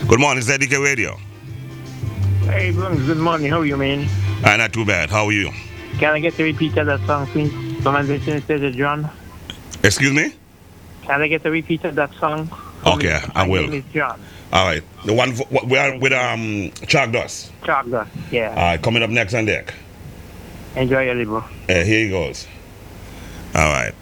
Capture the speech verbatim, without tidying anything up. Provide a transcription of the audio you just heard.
Good morning, Z D K Radio. Hey, Bruns, good morning. How are you, man? Uh, not too bad. How are you? Can I get a repeat of that song, please? Someone listening to John. Excuse me? Can I get a repeat of that song? Okay, I My will. name is John. All right. The one for, we are with um Chalk Dust. Chalk Dust, yeah. All right, coming up next on deck. Enjoy your libro. Uh, here he goes. All right.